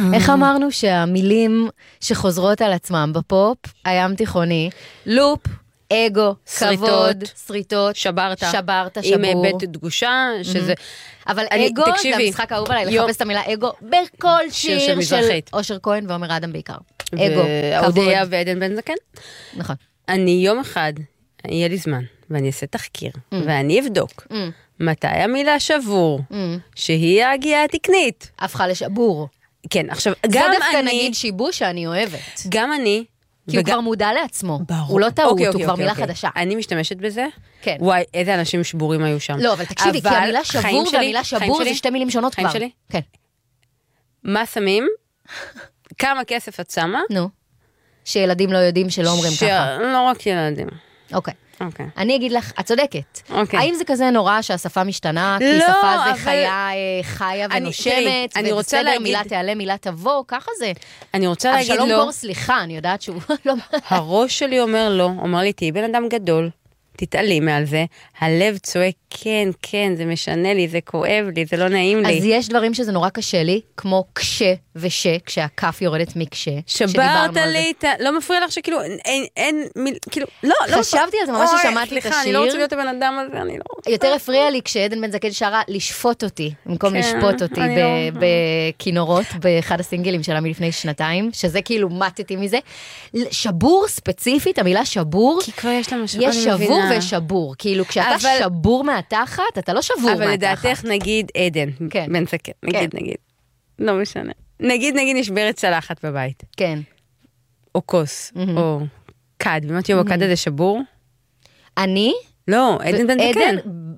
איך אמרנו שהמילים שחוזרות על עצמם בפופ, הים תיכוני, לופ, אגו, כבוד, שריטות, שברת, שבור. עם בית דגושה, שזה... אבל אגו, זה המשחק האהוב עליי, לחפש את המילה אגו, בכל שיר של אושר כהן ועומר אדם בעיקר. אגו, כבוד. אודיה ועדן בן זקן. נכון. אני יום אחד, יהיה לי זמן, ואני אעשה תחקיר, ואני אבדוק מתי המילה שבור, שהיא ההגיעה התקנית. הפכה לשבור. כן, עכשיו, זה גם דווקא אני... נגיד שיבוש שאני אוהבת. גם אני... כי הוא כבר מודע לעצמו. הוא לא טעות, הוא כבר מילה חדשה. אני משתמשת בזה? כן. וואי, איזה אנשים שבורים היו שם. לא, אבל תקשיבי, כי המילה שבור והמילה שבור זה שתי מילים שונות כבר. חיים שלי? כן. מה שמים? כמה כסף את שמה? נו. שילדים לא יודעים שלא אומרים ככה. לא רק ילדים. אוקיי. אוקיי. אני אגיד לך, את צודקת. אוקיי. האם זה כזה נורא שהשפה משתנה, כי לא, שפה זה אבל... חיה חיה ונושמת, ובסדר להגיד... מילה תעלה, מילה תבוא, ככה זה. אני רוצה להגיד אבשלום לו... גור, סליחה, אני יודעת שהוא לא... הראש שלי אומר לא, אומר לי, תהי בן אדם גדול, תתעלי מעל זה, הלב צועק, כן, כן, זה משנה לי, זה כואב לי, זה לא נעים לי. אז יש דברים שזה נורא קשה לי, כמו קשה ושה, כשהכף יורדת מקשה. שברת לי, לא מפריע לך שכאילו, אין מיל, כאילו, לא. חשבתי על זה ממש ששמעתי את השיר. סליחה, אני לא רוצה להיות הבן אדם הזה, אני לא רוצה. יותר הפריע לי כשעדן בן זקן שרה לשפוט אותי, במקום לשפוט אותי בכינורות, באחד הסינגלים שלה מלפני שנתיים, שזה כאילו מתתי מזה. שבור ספציפית, המילה שבור, כי כבר יש לה משהו, יש שבור ושבור, כאילו כשאתה שבור מהתחת, אתה לא שבור מהתחת. אבל לדעתך נגיד עדן, בן זקן, נגיד, לא משנה. נגיד נשברת צלחת בבית. כן. או כוס, או קד, באמת יום הקד הזה שבור? אני? לא, עדן בן זקן.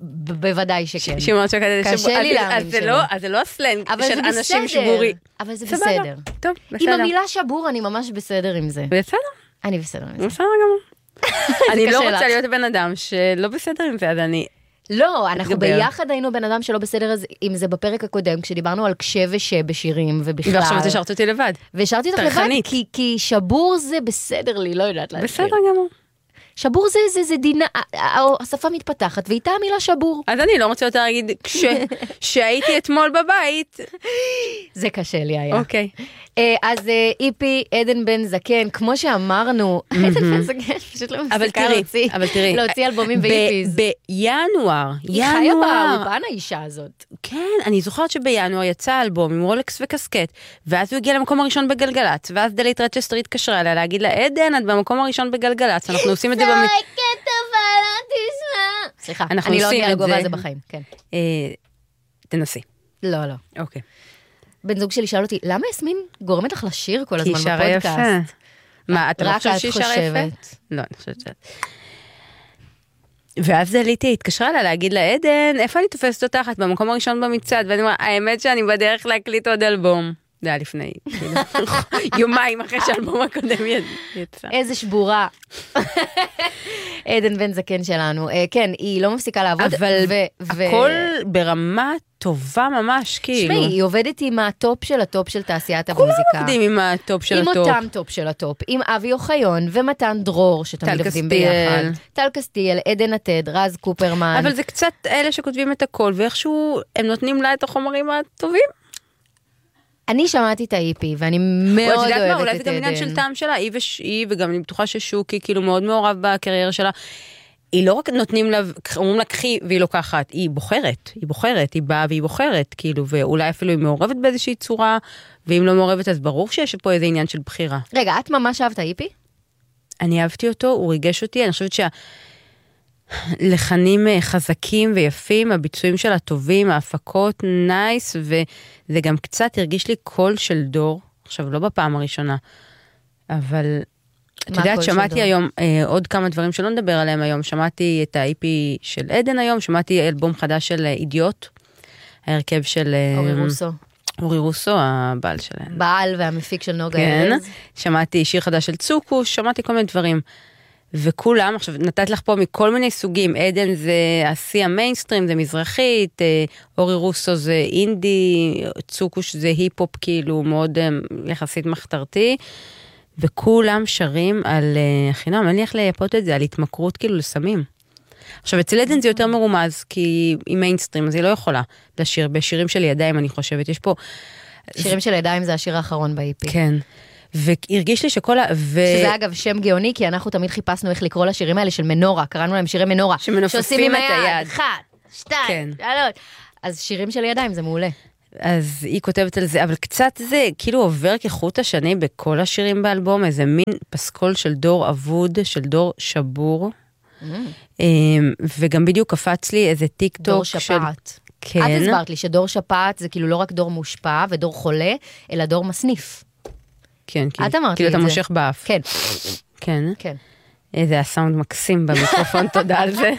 בוודאי שכן. שאומרת שהקד הזה שבור. קשה לי להאמין שלא. אז זה לא הסלנג של אנשים שבורי. אבל זה בסדר. טוב, בסדר. עם המילה שבור אני ממש בסדר עם זה. בסדר? אני בסדר עם זה. בסדר גמור. אני לא רוצה להיות בן אדם שלא בסדר עם זה, אז אני... לא, אנחנו ביחד היינו בן אדם שלא בסדר עם זה בפרק הקודם, כשדיברנו על קשה ושה בשירים ובכלל. ועכשיו את השארת אותי לבד. והשארתי אותך לבד, כי שבור זה בסדר לי, לא יודעת להסביר. בסדר גמור. שבור זה דינה, השפה מתפתחת, ואיתה המילה שבור. אז אני לא רוצה יותר להגיד, כשהייתי אתמול בבית. זה קשה לי היה. אוקיי. אז איפי, עדן בן זקן, כמו שאמרנו, עדן בן זקן, פשוט לא מפסיקה להוציא אלבומים באיפיז. בינואר. היא חיה באולפן האישה הזאת. כן, אני זוכרת שבינואר יצא אלבום עם רולקס וקסקט, ואז הוא הגיע למקום הראשון בגלגלץ, ואז דלית רצ'סטר התקשרה אליה להגיד לה, עדן, את במקום הראשון בגלגלץ, אנחנו עושים את זה צועקת אבל לא תשמע. סליחה, אני לא אגיע לגובה הזה בחיים, כן. תנסי. לא, לא. אוקיי. בן זוג שלי שאל אותי, למה יסמין גורמת לך לשיר כל הזמן בפודקאסט? כי היא שרה יפה. מה, אתה לא חושבת שהיא שרה יפה? לא, אני חושבת שאת. ואז דליתי התקשרה לה להגיד לה, עדן, איפה אני תופסת אותך? את במקום הראשון במצעד, ואני אומרת, האמת שאני בדרך להקליט עוד אלבום. זה היה לפני יומיים אחרי שהאלבום הקודם יצא. איזה שבורה. עדן בן זקן שלנו. כן, היא לא מפסיקה לעבוד. אבל הכל ברמה טובה ממש, כאילו. שמי, היא עובדת עם הטופ של הטופ של תעשיית המוזיקה. כולם עובדים עם הטופ של הטופ. עם אותם טופ של הטופ. עם אבי אוחיון ומתן דרור, שתמיד עובדים ביחד. טל קסטיאל, עדן עתד, רז קופרמן. אבל זה קצת אלה שכותבים את הכל, ואיכשהו הם נותנים לה את החומרים הטובים. אני שמעתי את האיפי, ואני מאוד אוהבת את עדן. אולי זה גם עניין של טעם שלה, היא וגם אני בטוחה ששוקי כאילו מאוד מעורב בקריירה שלה. היא לא רק נותנים לה, אומרים לה קחי והיא לוקחת, היא בוחרת, היא באה והיא בוחרת, כאילו, ואולי אפילו היא מעורבת באיזושהי צורה, ואם לא מעורבת אז ברור שיש פה איזה עניין של בחירה. רגע, את ממש אהבת האיפי? אני אהבתי אותו, הוא ריגש אותי, אני חושבת לחנים חזקים ויפים, הביצועים שלה טובים, ההפקות נייס, וזה גם קצת הרגיש לי קול של דור, עכשיו לא בפעם הראשונה, אבל את יודעת, שמעתי היום עוד כמה דברים שלא נדבר עליהם היום, שמעתי את ה-EP של עדן היום, שמעתי אלבום חדש של אידיוט, ההרכב של אורי רוסו, הבעל שלהם. בעל והמפיק של נוגה כן, שמעתי שיר חדש של צוקוש, שמעתי כל מיני דברים. וכולם, עכשיו נתת לך פה מכל מיני סוגים, עדן זה השיא המיינסטרים, זה מזרחית, אורי רוסו זה אינדי, צוקוש זה היפ-הופ כאילו מאוד יחסית מחתרתי, וכולם שרים על חינם, אין לי איך לייפות את זה, על התמכרות כאילו לסמים. עכשיו אצל עדן זה יותר מרומז, כי היא מיינסטרים, אז היא לא יכולה לשיר, בשירים של ידיים אני חושבת, יש פה, שירים של ידיים זה השיר האחרון ב-EP. כן. והרגיש לי שכל שזה אגב שם גאוני, כי אנחנו תמיד חיפשנו איך לקרוא לשירים האלה של מנורה, קראנו להם שירי מנורה. שמנופפים את היד. 1, 2, 3. אז שירים של ידיים זה מעולה. אז היא כותבת על זה, אבל קצת זה כאילו עובר כחוט השני בכל השירים באלבום, איזה מין פסקול של דור אבוד, של דור שבור. וגם בדיוק קפץ לי איזה טיק טוק. דור שפעת. כן. את הסברת לי שדור שפעת זה כאילו לא רק דור מושפע ודור חולה, אלא דור מסניף. כן, את אמרת לי את זה. כאילו אתה מושך באף. כן. כן. כן. איזה הסאונד מקסים במיקרופון, תודה על זה.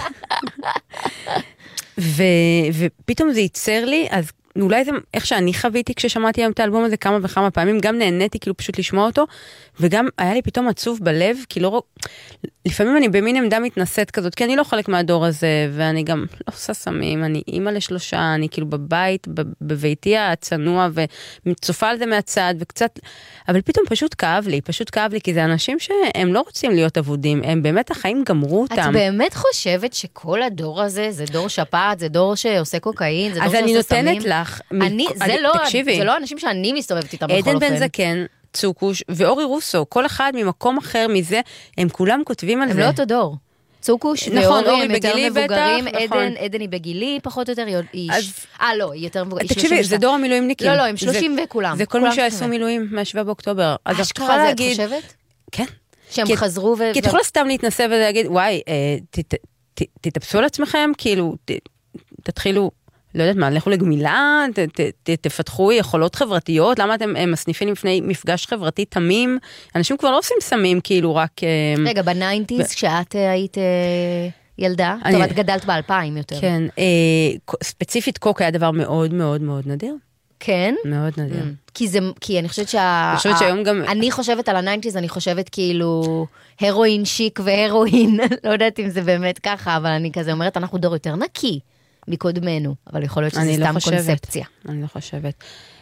ופתאום זה ייצר לי, אז אולי זה איך שאני חוויתי כששמעתי היום את האלבום הזה כמה וכמה פעמים, גם נהניתי כאילו פשוט לשמוע אותו, וגם היה לי פתאום עצוב בלב, כי לא, לפעמים אני במין עמדה מתנשאת כזאת, כי אני לא חלק מהדור הזה, ואני גם לא עושה סמים, אני אימא ל3, אני כאילו בבית, בביתי הצנוע, וצופה על זה מהצד, וקצת, אבל פתאום פשוט כאב לי, כי זה אנשים שהם לא רוצים להיות עבודים, הם באמת החיים גמרו אותם. את באמת חושבת שכל הדור הזה, זה דור שפעת, זה דור שעושה קוקאין, זה דור שעושה סמים? זה לא אנשים שאני מסתובבת איתם בכל אופן. עדן בן זקן, צוקוש ואורי רוסו, כל אחד ממקום אחר מזה, הם כולם כותבים על זה. הם לא אותו דור. צוקוש ואורי הם יותר מבוגרים, עדן היא בגילי, פחות או יותר לא, היא יותר מבוגרת. תקשיבי, זה דור המילואימניקים. לא, הם 30 וכולם. זה כל מי שעשו מילואים מה-7 באוקטובר. אשכרה, את חושבת? כן. שהם חזרו כי את יכולה סתם להתנסה ולהגיד, וואי, תתאפסו על עצמכם, כאילו, תתחילו, לא יודעת מה, לכו לגמילה, תפתחו יכולות חברתיות, למה אתם מסניפים לפני מפגש חברתי תמים? אנשים כבר לא עושים סמים, כאילו רק... רגע, ב-90s, כשאת היית ילדה, טוב, את גדלת ב-2000 יותר. כן, ספציפית קוק היה דבר מאוד מאוד מאוד נדיר. כן? מאוד נדיר. כי אני חושבת שהיום גם... אני חושבת על ה-90s, אני חושבת כאילו הרואין שיק והרואין, לא יודעת אם זה באמת ככה, אבל אני כזה אומרת, אנחנו דור יותר נקי. מקודמנו, אבל יכול להיות שזה סתם קונספציה. אני לא חושבת.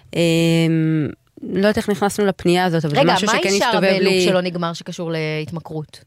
לא יודעת איך נכנסנו לפנייה הזאת, אבל זה משהו שכן הסתובב לי... רגע, מה היא שרה בלוק שלא נגמר שקשור להתמכרות?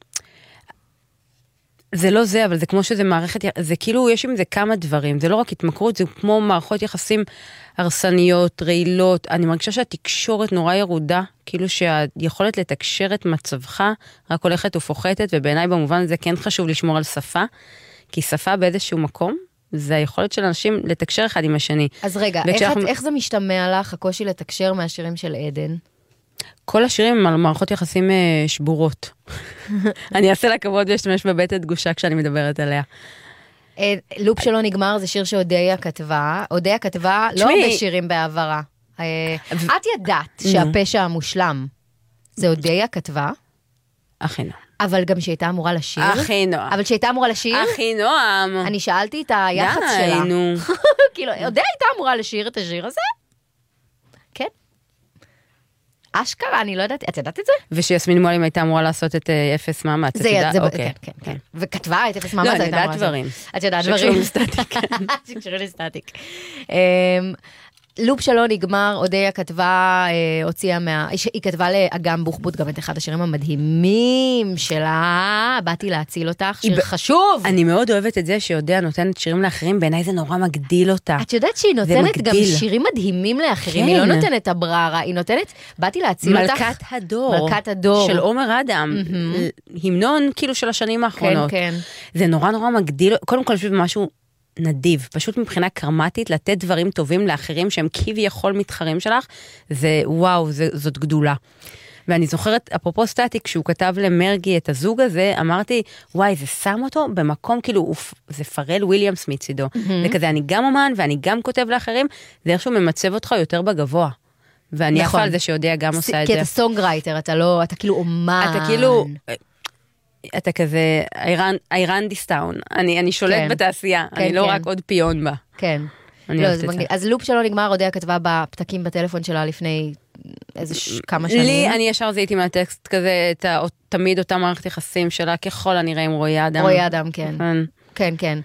זה לא זה, אבל זה כמו שזה מערכת, זה כאילו יש עם זה כמה דברים, זה לא רק התמכרות, זה כמו מערכות יחסים הרסניות, רעילות, אני מרגישה שהתקשורת נורא ירודה, כאילו שהיכולת לתקשר את מצבך רק הולכת ופוחתת, ובעיניי במובן הזה כן חשוב לשמור על שפה, כי שפה באיזשהו מקום, זה היכולת של אנשים לתקשר אחד עם השני. אז רגע, איך זה משתמע לך, הקושי לתקשר מהשירים של עדן? כל השירים הם על מערכות יחסים שבורות. אני אעשה לה כבוד ואשתמש בבית הדגושה כשאני מדברת עליה. לופ שלא נגמר זה שיר שאודיה כתבה. אודיה כתבה לא בשירים בעברה. את ידעת שהפשע המושלם זה אודיה כתבה? הכי נועם. אבל גם שהייתה אמורה לשיר. הכי נועם. אבל שהייתה אמורה לשיר. הכי נועם. אני שאלתי את היחס שלה. די, נו. כאילו, אודיה הייתה אמורה לשיר את השיר הזה? כן. אשכרה, אני לא יודעת, את יודעת את זה? ושיסמין מועלם הייתה אמורה לעשות את אפס מאמץ. זה, כן. וכתבה את אפס מאמץ. לא, אני יודעת דברים. את יודעת דברים. שקשורים לסטטיק. שקשורים לסטטיק. לופ שלא נגמר, אודיה כתבה, היא כתבה לאגם בוחבוט, גם את אחד השירים המדהימים שלה, באתי להציל אותך, שיר חשוב. אני מאוד אוהבת את זה שאודיה נותנת שירים לאחרים, בעיניי זה נורא מגדיל אותה. את יודעת שהיא נותנת גם שירים מדהימים לאחרים, היא לא נותנת הבררה, היא נותנת, באתי להציל אותך. מלכת הדור. של עומר אדם, המנון כאילו של השנים האחרונות. כן. זה נורא נורא מגדיל, קודם כל חושב משהו נדיב, פשוט מבחינה קרמטית, לתת דברים טובים לאחרים שהם כביכול מתחרים שלך, זה וואו, זאת גדולה. ואני זוכרת, אפרופו סטטיק, כשהוא כתב למרגי את הזוג הזה, אמרתי, וואי, זה שם אותו במקום, כאילו, זה פרל וויליאמס מצידו. זה כזה, אני גם אומן, ואני גם כותב לאחרים, זה איכשהו ממצב אותך יותר בגבוה. ואני יפה על זה שיודע גם עושה את זה. כי אתה סונגרייטר, אתה כאילו אומן. אתה כאילו... אתה כזה, איירנדיסטאון, אני שולט בתעשייה, אני לא רק עוד פיון בה. כן. אז לופ שלא נגמר, אודיה כתבה בפתקים בטלפון שלה לפני איזה כמה שנים. לי, אני ישר זיהיתי מהטקסט כזה, תמיד אותה מערכת יחסים שלה, ככל הנראה עם רועי אדם. רועי אדם, כן. כן, כן.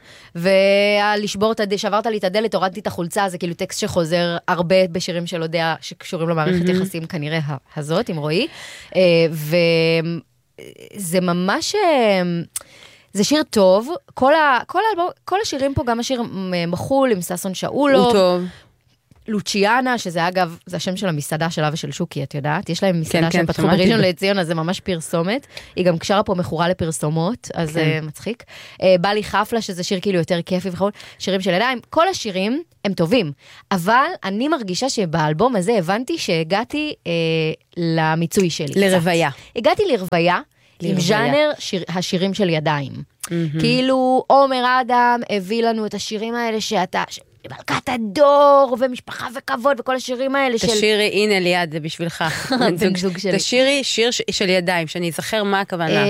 שברת לי את הדלת, הורדתי את החולצה, זה כאילו טקסט שחוזר הרבה בשירים של אודיה, שקשורים למערכת יחסים כנראה הזאת, עם רועי. זה ממש, זה שיר טוב, כל השירים פה, גם השיר מחול עם ססון שאולוב, הוא טוב. לוציאנה, שזה אגב, זה השם של המסעדה שלה ושל שוקי, את יודעת? יש להם מסעדה כן, שהם פתחו בראשון לציון, אז זה ממש פרסומת. היא גם קשרה פה מכורה לפרסומות, אז זה מצחיק. בא לי חפלה, שזה שיר כאילו יותר כיפי וחול, שירים של ידיים. כל השירים הם טובים, אבל אני מרגישה שבאלבום הזה הבנתי שהגעתי למיצוי שלי. לרוויה. הגעתי לרוויה עם ז'אנר השירים של ידיים. כאילו עומר אדם הביא לנו את השירים האלה שאתה... מלכת הדור, ומשפחה וכבוד, וכל השירים האלה של... תשירי, הנה ליד, זה בשבילך. זוג שלי. תשירי שיר של ידיים, שאני אזכר מה הכוונה.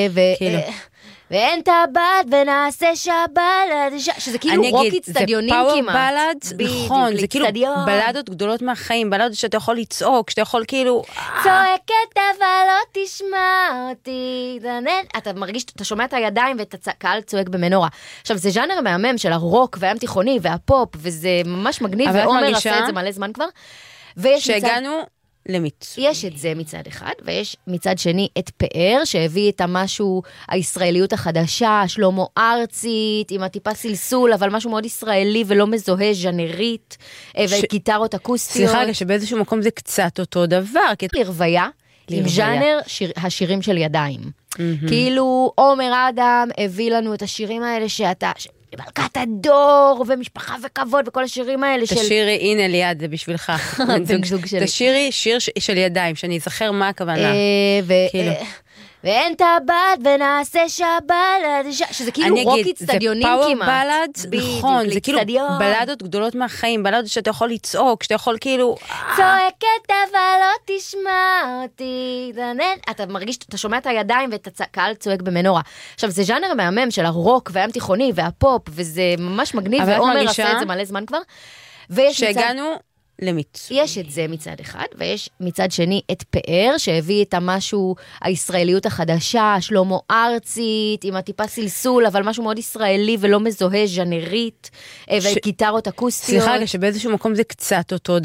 ואין טבעת ונעשה שבת, שזה כאילו רוק אצטדיונים כמעט. זה פאוור בלד, נכון, זה כאילו בלדות גדולות מהחיים, בלדות שאתה יכול לצעוק, שאתה יכול כאילו... צועקת אבל לא תשמע אותי, אתה מרגיש, אתה שומע את הידיים ואת הקהל צועק במנורה. עכשיו, זה ז'אנר מהמם של הרוק והים תיכוני והפופ, וזה ממש מגניב, ועומר עשה את זה מלא זמן כבר. שהגענו... למיץ. יש את זה מצד אחד, ויש מצד שני את פאר, שהביא את המשהו, הישראליות החדשה, שלמה ארצית, עם הטיפה סלסול, אבל משהו מאוד ישראלי ולא מזוהה, ז'אנרית, וגיטרות אקוסטיות. סליחה, שבאיזשהו מקום זה קצת אותו דבר. לרוויה, עם ז'אנר השירים של ידיים. כאילו עומר אדם הביא לנו את השירים האלה שאתה... מלכת הדור, ומשפחה וכבוד, וכל השירים האלה של... תשירי, הנה ליד, זה בשבילך. זוג שלי. תשירי שיר של ידיים, שאני אזכר מה הכוונה. ואין טבעת ונעשה שבת, שזה כאילו רוק אצטדיונים כמעט. זה פאוור בלד, נכון, זה כאילו בלדות גדולות מהחיים, בלדות שאתה יכול לצעוק, שאתה יכול כאילו... צועקת אבל לא תשמע אותי, אתה מרגיש, אתה שומע את הידיים ואת הקהל צועק במנורה. עכשיו, זה ז'אנר מהמם של הרוק והים תיכוני והפופ, וזה ממש מגניב, ועומר עשה את זה מלא זמן כבר. שהגענו... למיץ. יש את זה מצד אחד, ויש מצד שני את פאר, שהביא את המשהו, הישראליות החדשה, שלמה ארצית, עם הטיפה סלסול, אבל משהו מאוד ישראלי ולא מזוהה, ז'אנרית, וגיטרות אקוסטיות. סליחה, שבאיזשהו מקום זה קצת אותו